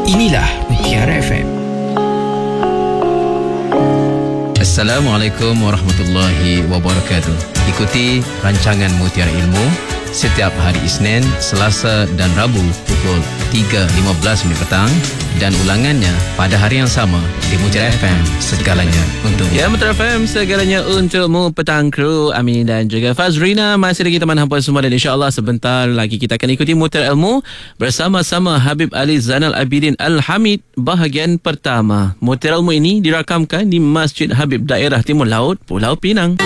Inilah Mutiara FM. Assalamualaikum warahmatullahi wabarakatuh. Ikuti rancangan Mutiara Ilmu setiap hari Isnin, Selasa dan Rabu pukul 3.15 petang dan ulangannya pada hari yang sama di Mutiara FM, segalanya untuk Ya, Mutiara FM, segalanya untukmu. Petang kru Amin dan juga Fazrina masih lagi teman hampa semua, dan insyaAllah sebentar lagi kita akan ikuti Mutiara Ilmu bersama-sama Habib Ali Zainal Abidin Al-Hamid bahagian pertama. Mutiara Ilmu ini dirakamkan di Masjid Habib Daerah Timur Laut, Pulau Pinang.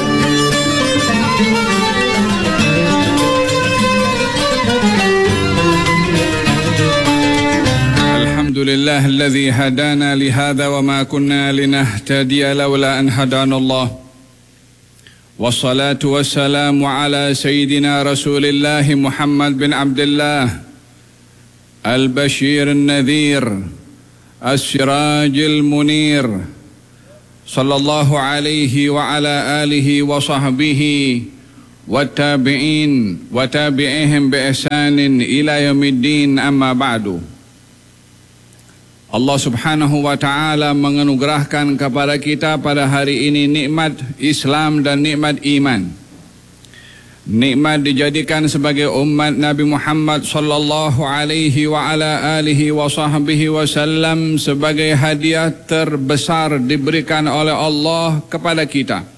الحمد لله الذي هدانا لهذا وما كنا لنهتدي لولا أن هدانا الله والصلاة والسلام على سيدنا رسول الله محمد بن عبد الله البشير النذير السراج المنير صلى الله عليه وعلى آله وصحبه والتابعين وتابعيهم بإحسان إلى يوم الدين. أما بعد, Allah Subhanahu wa ta'ala menganugerahkan kepada kita pada hari ini nikmat Islam dan nikmat iman. Nikmat dijadikan sebagai umat Nabi Muhammad sallallahu alaihi wa ala alihi wa sahbihi wasallam sebagai hadiah terbesar diberikan oleh Allah kepada kita.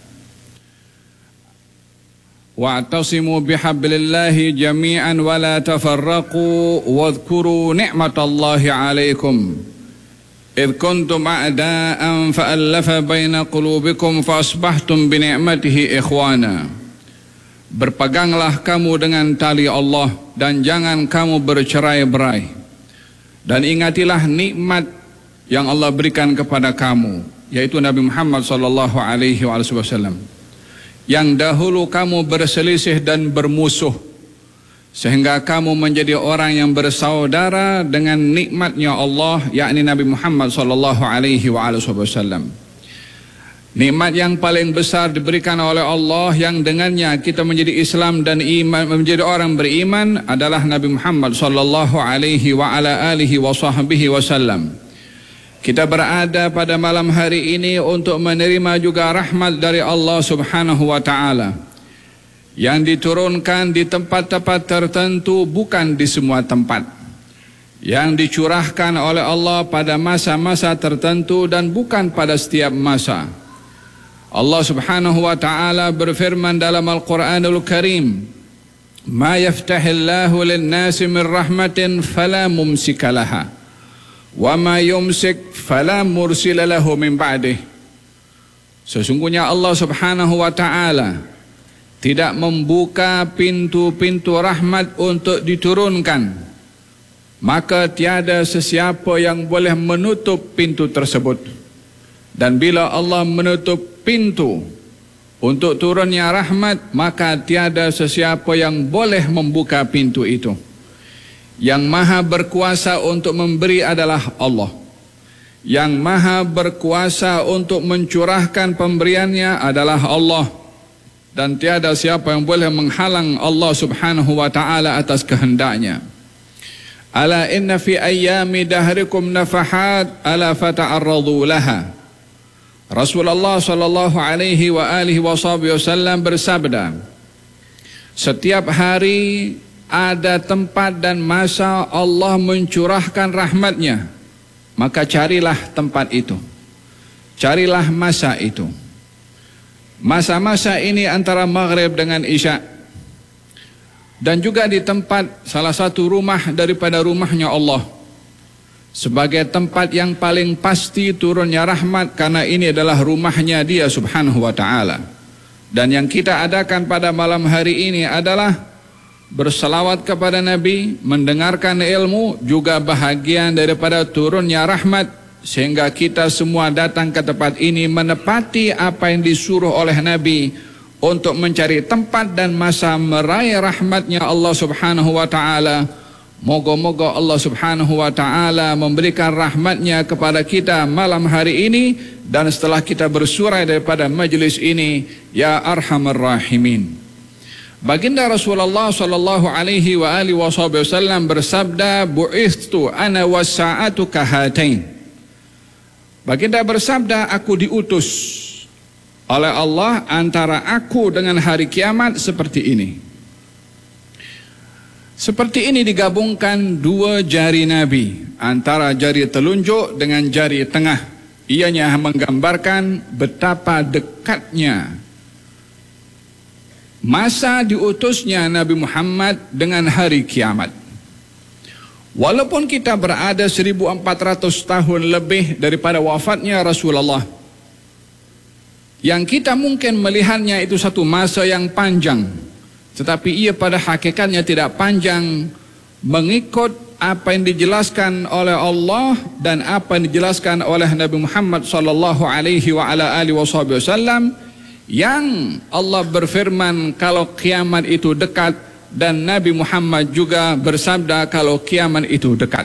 Wa'tasimu bihablillahi jami'an wa la tafarraqu wadhkuru ni'matallahi alaikum إذ كنتم أعداء فألف بين قلوبكم فأصبحتم بنعمته إخوانا. Berpeganglah kamu dengan tali Allah dan jangan kamu bercerai-berai. Dan ingatilah nikmat yang Allah berikan kepada kamu, yaitu Nabi Muhammad sallallahu alaihi wasallam. Yang dahulu kamu berselisih dan bermusuh, sehingga kamu menjadi orang yang bersaudara dengan nikmatnya Allah, yakni Nabi Muhammad sallallahu alaihi wasallam. Nikmat yang paling besar diberikan oleh Allah yang dengannya kita menjadi Islam dan iman, menjadi orang beriman, adalah Nabi Muhammad sallallahu alaihi wasallam. Kita berada pada malam hari ini untuk menerima juga rahmat dari Allah Subhanahu wa ta'ala yang diturunkan di tempat-tempat tertentu, bukan di semua tempat, yang dicurahkan oleh Allah pada masa-masa tertentu dan bukan pada setiap masa. Allah Subhanahu wa ta'ala berfirman dalam Al-Quranul Karim, "Ma yaftahillahu lin-nasi min rahmatin fala mumsika laha wa ma yumsik fala mursila lahu min ba'dih." Sesungguhnya Allah Subhanahu wa ta'ala tidak membuka pintu-pintu rahmat untuk diturunkan, maka tiada sesiapa yang boleh menutup pintu tersebut. Dan bila Allah menutup pintu untuk turunnya rahmat, maka tiada sesiapa yang boleh membuka pintu itu. Yang maha berkuasa untuk memberi adalah Allah. Yang maha berkuasa untuk mencurahkan pemberiannya adalah Allah. Dan tiada siapa yang boleh menghalang Allah Subhanahu wa ta'ala atas kehendaknya. Ala inna fi ayyami dahrikum nafahat ala fata'arradu laha. Rasulullah sallallahu alaihi wa alihi wasallam bersabda, setiap hari ada tempat dan masa Allah mencurahkan rahmatnya, maka carilah tempat itu, carilah masa itu. Masa-masa ini antara maghrib dengan isya, dan juga di tempat salah satu rumah daripada rumahnya Allah, sebagai tempat yang paling pasti turunnya rahmat, karena ini adalah rumahnya Dia Subhanahu wa ta'ala. Dan yang kita adakan pada malam hari ini adalah berselawat kepada Nabi, mendengarkan ilmu, juga bahagian daripada turunnya rahmat, sehingga kita semua datang ke tempat ini menepati apa yang disuruh oleh Nabi untuk mencari tempat dan masa meraih rahmatnya Allah Subhanahu wa ta'ala. Moga-moga Allah Subhanahu wa ta'ala memberikan rahmatnya kepada kita malam hari ini, dan setelah kita bersurai daripada majlis ini, ya arhamar rahimin. Baginda Rasulullah sallallahu alaihi wa alihi wasallam bersabda, bu'ithtu ana was-sa'atu kahatain. Baginda bersabda, aku diutus oleh Allah antara aku dengan hari kiamat seperti ini. Seperti ini digabungkan dua jari Nabi, antara jari telunjuk dengan jari tengah. Ianya menggambarkan betapa dekatnya masa diutusnya Nabi Muhammad dengan hari kiamat. Walaupun kita berada 1400 tahun lebih daripada wafatnya Rasulullah, yang kita mungkin melihatnya itu satu masa yang panjang, tetapi ia pada hakikatnya tidak panjang mengikut apa yang dijelaskan oleh Allah dan apa yang dijelaskan oleh Nabi Muhammad sallallahu alaihi wa ala alihi wasallam, yang Allah berfirman kalau kiamat itu dekat, dan Nabi Muhammad juga bersabda kalau kiamat itu dekat.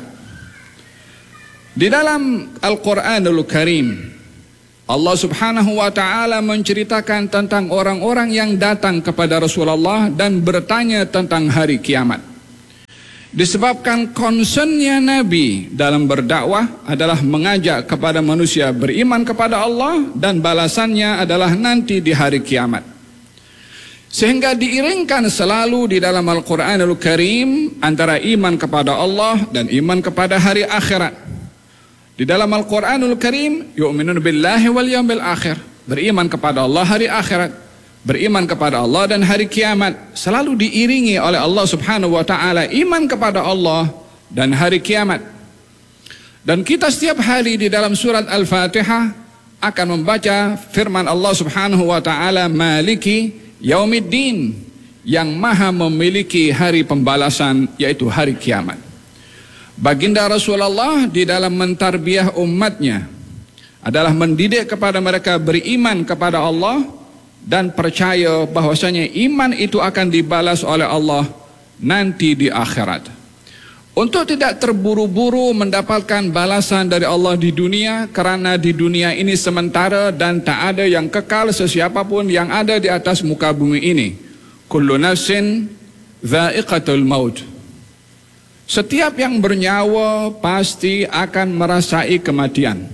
Di dalam Al-Quranul Karim, Allah subhanahu wa ta'ala menceritakan tentang orang-orang yang datang kepada Rasulullah dan bertanya tentang hari kiamat. Disebabkan concernnya Nabi dalam berdakwah adalah mengajak kepada manusia beriman kepada Allah, dan balasannya adalah nanti di hari kiamat. Sehingga diiringkan selalu di dalam Al-Quranul Karim antara iman kepada Allah dan iman kepada hari akhirat. Di dalam Al-Quranul Karim, yu'minun billahi wal yawmil akhir, beriman kepada Allah hari akhirat, beriman kepada Allah dan hari kiamat, selalu diiringi oleh Allah subhanahu wa ta'ala iman kepada Allah dan hari kiamat. Dan kita setiap hari di dalam surat Al-Fatihah akan membaca firman Allah subhanahu wa ta'ala, Maliki Yaumiddin, yang maha memiliki hari pembalasan, yaitu hari kiamat. Baginda Rasulullah di dalam mentarbiyah umatnya adalah mendidik kepada mereka beriman kepada Allah dan percaya bahwasanya iman itu akan dibalas oleh Allah nanti di akhirat. Untuk tidak terburu-buru mendapatkan balasan dari Allah di dunia, kerana di dunia ini sementara dan tak ada yang kekal sesiapapun yang ada di atas muka bumi ini. Kullu nafsin dha'iqatul maut. Setiap yang bernyawa pasti akan merasai kematian.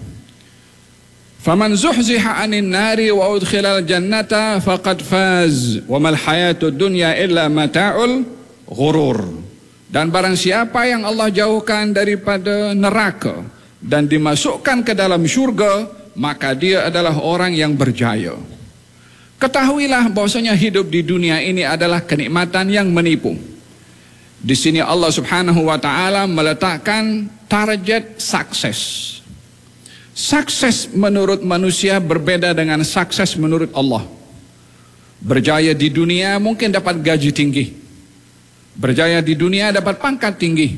Faman zuhziha 'anil nari wa udkhilal jannata faqad faz wa mal hayatud dunya illa mata'ul ghurur. Dan barang siapa yang Allah jauhkan daripada neraka dan dimasukkan ke dalam syurga, maka dia adalah orang yang berjaya. Ketahuilah bahwasanya hidup di dunia ini adalah kenikmatan yang menipu. Di sini Allah Subhanahu wa taala meletakkan target sukses. Sukses menurut manusia berbeda dengan sukses menurut Allah. Berjaya di dunia mungkin dapat gaji tinggi. Berjaya di dunia dapat pangkat tinggi.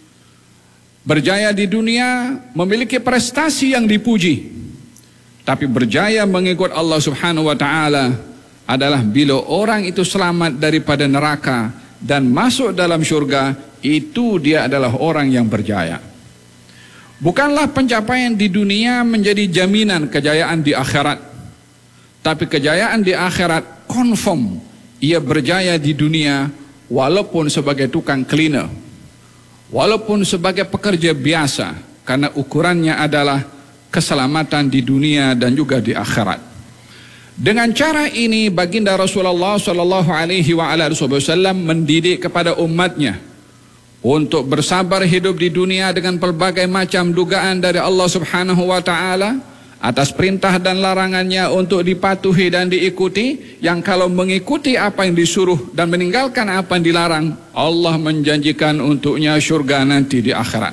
Berjaya di dunia memiliki prestasi yang dipuji. Tapi berjaya mengikut Allah Subhanahu wa taala adalah bila orang itu selamat daripada neraka dan masuk dalam syurga, itu dia adalah orang yang berjaya. Bukanlah pencapaian di dunia menjadi jaminan kejayaan di akhirat. Tapi kejayaan di akhirat confirm ia berjaya di dunia, walaupun sebagai tukang cleaner, walaupun sebagai pekerja biasa, karena ukurannya adalah keselamatan di dunia dan juga di akhirat. Dengan cara ini baginda Rasulullah sallallahu alaihi wasallam mendidik kepada umatnya untuk bersabar hidup di dunia dengan pelbagai macam dugaan dari Allah Subhanahu wa taala atas perintah dan larangannya untuk dipatuhi dan diikuti, yang kalau mengikuti apa yang disuruh dan meninggalkan apa yang dilarang, Allah menjanjikan untuknya syurga nanti di akhirat.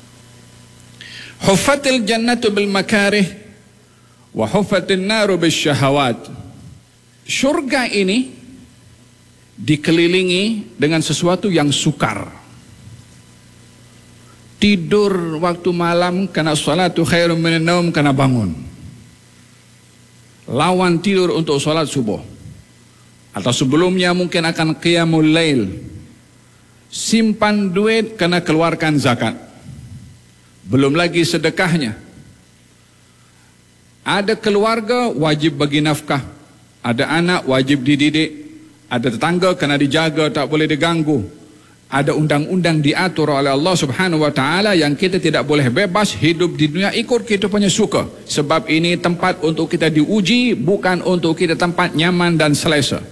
Huffatil jannatu bil makarih wa huffatin naru bis syahawat. Syurga ini dikelilingi dengan sesuatu yang sukar. Tidur waktu malam karena salatu khairum minan naum, karena bangun. Lawan tidur untuk salat subuh. Atau sebelumnya mungkin akan qiyamul lail. Simpan duit karena keluarkan zakat. Belum lagi sedekahnya. Ada keluarga wajib bagi nafkah. Ada anak wajib dididik. Ada tetangga kena dijaga, tak boleh diganggu. Ada undang-undang diatur oleh Allah Subhanahu wa taala yang kita tidak boleh bebas hidup di dunia ikut kita punya suka. Sebab ini tempat untuk kita diuji, bukan untuk kita tempat nyaman dan selesa.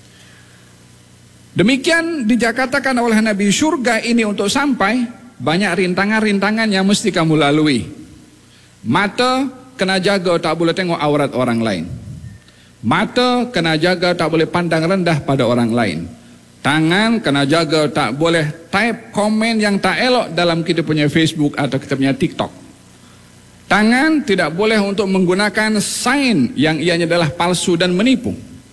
Demikian dikatakan oleh Nabi, syurga ini untuk sampai banyak rintangan-rintangan yang mesti kamu lalui. Mata kena jaga, tak boleh tengok aurat orang lain. Mata kena jaga, tak boleh pandang rendah pada orang lain. Tangan kena jaga, tak boleh type komen yang tak elok dalam kita punya Facebook atau kita punya TikTok. Tangan tidak boleh untuk menggunakan sign yang ianya adalah palsu dan menipu.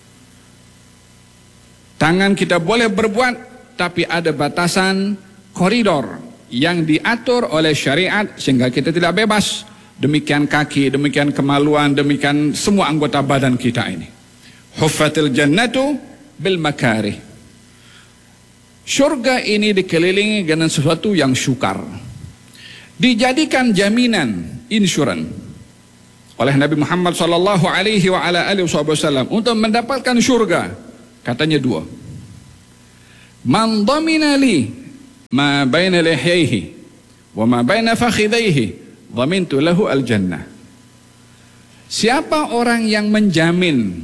Tangan kita boleh berbuat, tapi ada batasan koridor yang diatur oleh syariat sehingga kita tidak bebas. Demikian kaki, demikian kemaluan, demikian semua anggota badan kita ini. Huffatil jannatu bil makarih. Syurga ini dikelilingi dengan sesuatu yang syukar. Dijadikan jaminan, insurans oleh Nabi Muhammad sallallahu alaihi wa ala alihi wasallam untuk mendapatkan syurga. Katanya dua. Man dhamina li ma baina lihyaihi wa ma baina fakhidaihi dhamintu lahu al-jannah. Siapa orang yang menjamin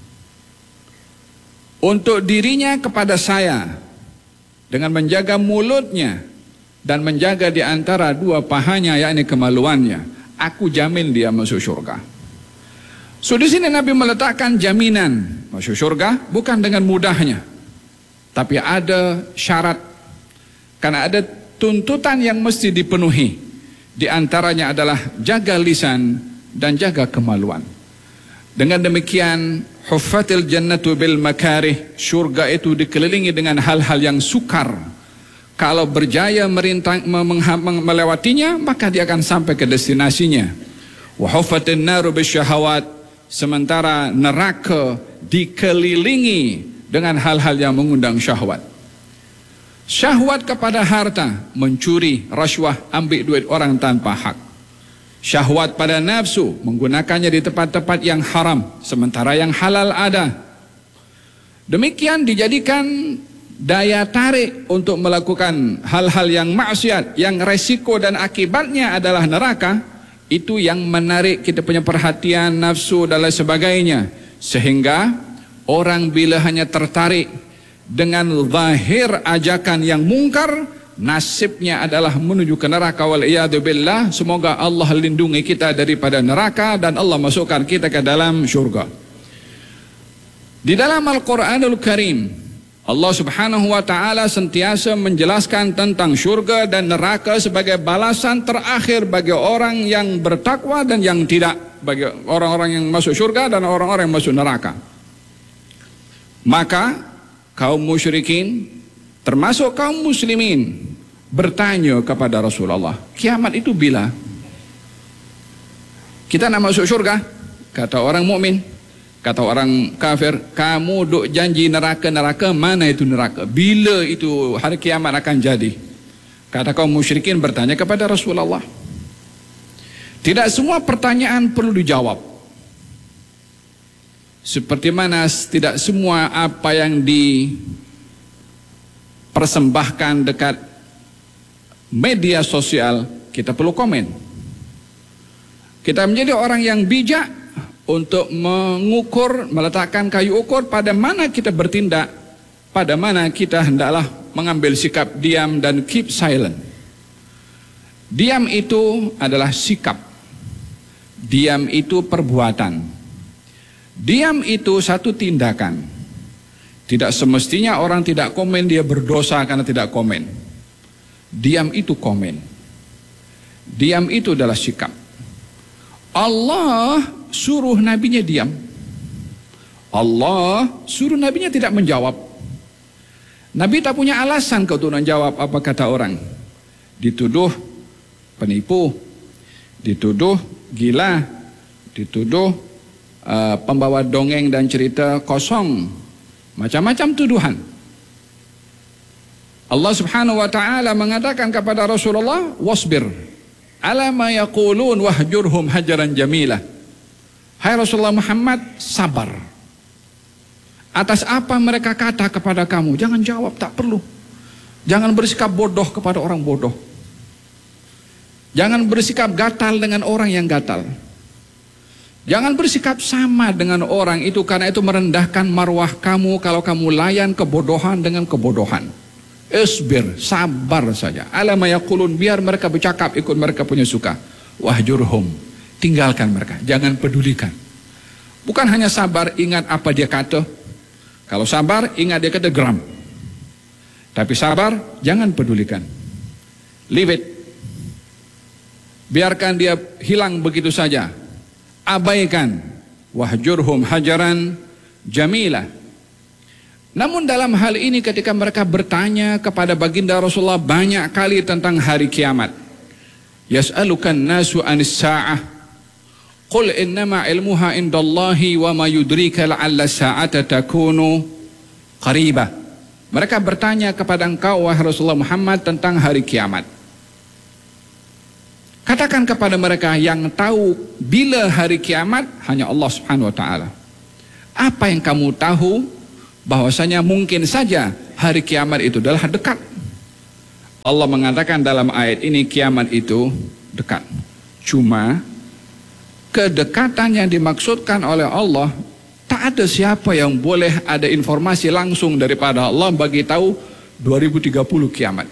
untuk dirinya kepada saya dengan menjaga mulutnya dan menjaga di antara dua pahanya, yakni kemaluannya, aku jamin dia masuk syurga. So di sini Nabi meletakkan jaminan masuk syurga bukan dengan mudahnya, tapi ada syarat, karena ada tuntutan yang mesti dipenuhi. Di antaranya adalah jaga lisan dan jaga kemaluan. Dengan demikian, huffatil jannatu bil makarih, syurga itu dikelilingi dengan hal-hal yang sukar. Kalau berjaya melewatinya, maka dia akan sampai ke destinasinya. Wa huffatin naru bisyahawat, sementara neraka dikelilingi dengan hal-hal yang mengundang syahwat. Syahwat kepada harta, mencuri, rasuah, ambil duit orang tanpa hak. Syahwat pada nafsu, menggunakannya di tempat-tempat yang haram, sementara yang halal ada. Demikian dijadikan daya tarik untuk melakukan hal-hal yang maksiat, yang resiko dan akibatnya adalah neraka. Itu yang menarik kita punya perhatian, nafsu dan lain sebagainya. Sehingga orang bila hanya tertarik dengan zahir ajakan yang mungkar, nasibnya adalah menuju ke neraka, wal'iyadzubillah. Semoga Allah lindungi kita daripada neraka dan Allah masukkan kita ke dalam syurga. Di dalam Al-Quranul Karim, Allah Subhanahu wa ta'ala sentiasa menjelaskan tentang syurga dan neraka sebagai balasan terakhir bagi orang yang bertakwa dan yang tidak, bagi orang-orang yang masuk syurga dan orang-orang yang masuk neraka. Maka kaum musyrikin termasuk kaum muslimin bertanya kepada Rasulullah, kiamat itu bila? Kita nak masuk syurga? Kata orang mukmin. Kata orang kafir, kamu duk janji neraka-neraka, mana itu neraka? Bila itu hari kiamat akan jadi? Kata kaum musyrikin bertanya kepada Rasulullah. Tidak semua pertanyaan perlu dijawab. Seperti mana tidak semua apa yang dipersembahkan dekat media sosial kita perlu komen. Kita menjadi orang yang bijak untuk mengukur, meletakkan kayu ukur pada mana kita bertindak, pada mana kita hendaklah mengambil sikap diam dan keep silent. Diam itu adalah sikap. Diam itu perbuatan. Diam itu satu tindakan. Tidak semestinya orang tidak komen dia berdosa karena tidak komen. Diam itu komen. Diam itu adalah sikap. Allah suruh nabinya diam. Allah suruh nabinya tidak menjawab. Nabi tak punya alasan kau untuk menjawab apa kata orang. Dituduh penipu, dituduh gila, dituduh pembawa dongeng dan cerita kosong, macam-macam tuduhan. Allah Subhanahu wa ta'ala mengatakan kepada Rasulullah, wasbir ala ma yaqulun wahjurhum hajaran jamilah. Hai Rasulullah Muhammad, sabar Atas apa mereka kata kepada kamu? Jangan jawab, tak perlu. Jangan bersikap bodoh kepada orang bodoh. Jangan bersikap gatal dengan orang yang gatal. Jangan bersikap sama dengan orang itu, karena itu merendahkan marwah kamu kalau kamu layan kebodohan dengan kebodohan. Isbir, sabar saja. Alama yaqulun, biar mereka bercakap ikut mereka punya suka. Wahjurhum, tinggalkan mereka, jangan pedulikan. Bukan hanya sabar, ingat apa dia kata. Kalau sabar, ingat dia kata geram. Tapi sabar, jangan pedulikan. Leave it. Biarkan dia hilang begitu saja. Abaikan. Wahjurhum hajaran jamila. Namun dalam hal ini ketika mereka bertanya kepada baginda Rasulullah banyak kali tentang hari kiamat. Yas'alukan nasu anis sa'ah. Qul innama ilmuha indallahi wa ma yudrika la'alla sa'ata takunu qaribah. Mereka bertanya kepada engkau wahai Rasulullah Muhammad tentang hari kiamat. Katakan kepada mereka, yang tahu bila hari kiamat hanya Allah Subhanahu wa taala. Apa yang kamu tahu bahwasanya mungkin saja hari kiamat itu adalah dekat. Allah mengatakan dalam ayat ini kiamat itu dekat. Cuma kedekatan yang dimaksudkan oleh Allah, tak ada siapa yang boleh ada informasi langsung daripada Allah bagi tahu 2030 kiamat.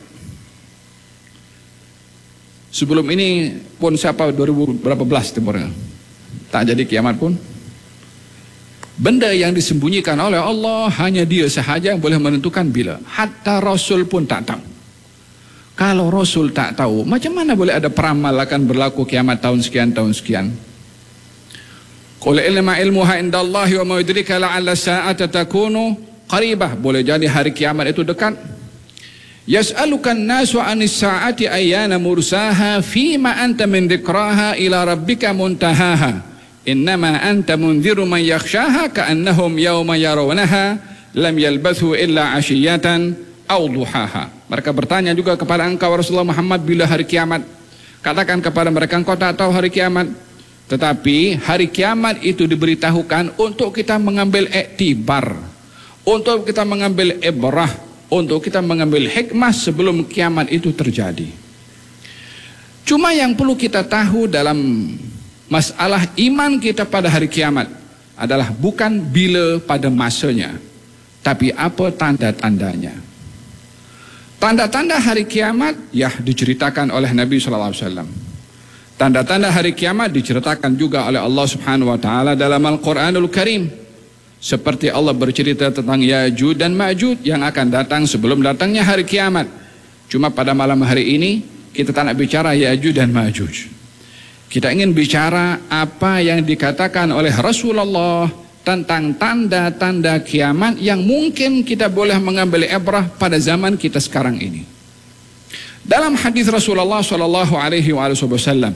Sebelum ini pun siapa 2000 berapa belas timurnya, tak jadi kiamat pun. Benda yang disembunyikan oleh Allah hanya dia sahaja yang boleh menentukan bila. Hatta Rasul pun tak tahu. Kalau Rasul tak tahu, macam mana boleh ada peramal akan berlaku kiamat tahun sekian, tahun sekian. Qul ilma ilmuha indallahi wa ma yudrika la'alla sa'ata takunu qaribah. Boleh jadi hari kiamat itu dekat. Yas'alukan nasu anis sa'ati ayyana mursaha fima anta min dzikraha ila rabbika muntahaha. Innama anta munziru man yakhshaha ka'annahum yawma yarawnaha lam yalbathu illa 'ashiyatan aw duhaha. Mereka bertanya juga kepada engkau Rasulullah Muhammad bila hari kiamat. Katakan kepada mereka, engkau tak tahu hari kiamat. Tetapi hari kiamat itu diberitahukan untuk kita mengambil iktibar, untuk kita mengambil ibrah, untuk kita mengambil hikmah sebelum kiamat itu terjadi. Cuma yang perlu kita tahu dalam masalah iman kita pada hari kiamat adalah bukan bila pada masanya, tapi apa tanda-tandanya. Tanda-tanda hari kiamat ya diceritakan oleh Nabi SAW. Tanda-tanda hari kiamat diceritakan juga oleh Allah Subhanahu wa taala dalam Al-Qur'anul Karim. Seperti Allah bercerita tentang Ya'juj dan Ma'juj yang akan datang sebelum datangnya hari kiamat. Cuma pada malam hari ini kita tak nak bicara Ya'juj dan Ma'juj. Kita ingin bicara apa yang dikatakan oleh Rasulullah tentang tanda-tanda kiamat yang mungkin kita boleh mengambil ibrah pada zaman kita sekarang ini. Dalam hadis Rasulullah sallallahu alaihi wasallam,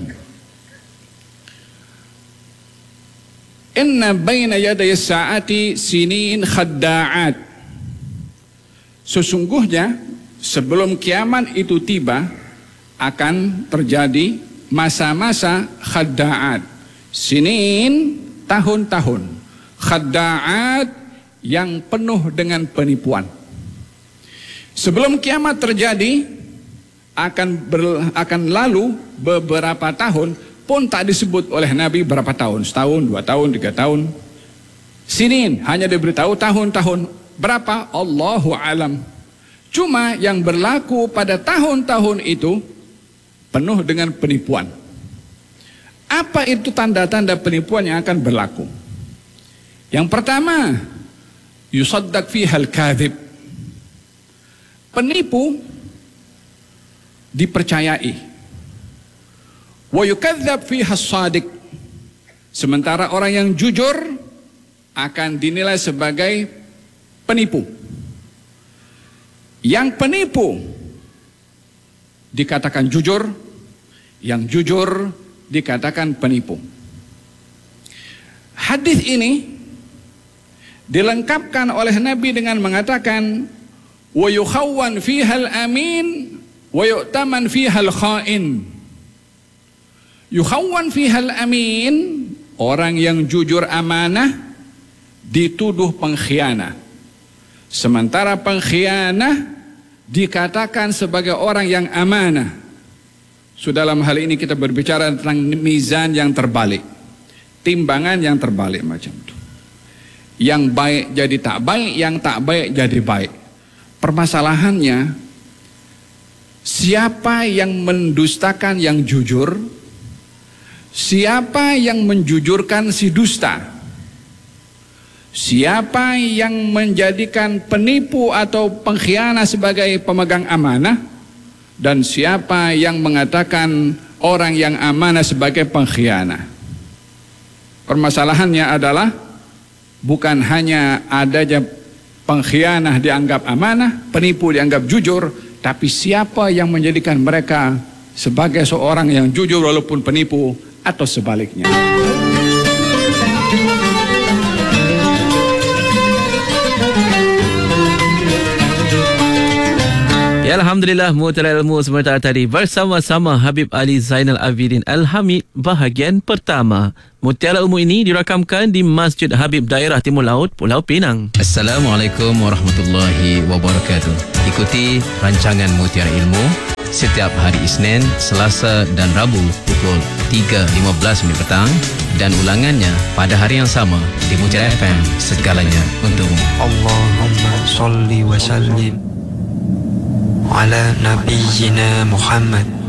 inna baina yaday as-sa'ati sinin khadda'at. Sesungguhnya sebelum kiamat itu tiba akan terjadi masa-masa khadda'at. Sinin, tahun-tahun. Khadda'at yang penuh dengan penipuan. Sebelum kiamat terjadi akan lalu beberapa tahun pun tak disebut oleh Nabi berapa tahun, setahun, 2 tahun, 3 tahun. Sinin hanya diberitahu tahun-tahun. Berapa? Allahu alam. Cuma yang berlaku pada tahun-tahun itu penuh dengan penipuan. Apa itu tanda-tanda penipuan yang akan berlaku? Yang pertama, yusaddaq fihal kadhib. Penipu dipercayai. Wa yukadzdzab fiha as-shadiq. Sementara orang yang jujur akan dinilai sebagai penipu. Yang penipu dikatakan jujur, yang jujur dikatakan penipu. Hadis ini dilengkapkan oleh Nabi dengan mengatakan wa yukhawwan fihal amin wa yu'taman fihal kha'in. Yukhawwan fihal amin, orang yang jujur amanah dituduh pengkhianat. Sementara pengkhianah dikatakan sebagai orang yang amanah. So dalam hal ini kita berbicara tentang mizan yang terbalik, timbangan yang terbalik macam itu. Yang baik jadi tak baik, yang tak baik jadi baik. Permasalahannya, siapa yang mendustakan yang jujur, siapa yang menjujurkan si dusta, siapa yang menjadikan penipu atau pengkhianat sebagai pemegang amanah, dan siapa yang mengatakan orang yang amanah sebagai pengkhianat. Permasalahannya adalah bukan hanya adanya pengkhianat dianggap amanah, penipu dianggap jujur, tapi siapa yang menjadikan mereka sebagai seorang yang jujur walaupun penipu atau sebaliknya. Ya, Alhamdulillah, Mutiara Ilmu sebentar tadi bersama-sama Habib Ali Zainal Abidin Al-Hamid bahagian pertama. Mutiara Ilmu ini dirakamkan di Masjid Habib Daerah Timur Laut, Pulau Pinang. Assalamualaikum warahmatullahi wabarakatuh. Ikuti rancangan Mutiara Ilmu setiap hari Isnin, Selasa dan Rabu pukul 3.15 petang dan ulangannya pada hari yang sama di Mutiara FM, segalanya untukmu. Allahumma salli wa sallim ala nabiyyina Muhammad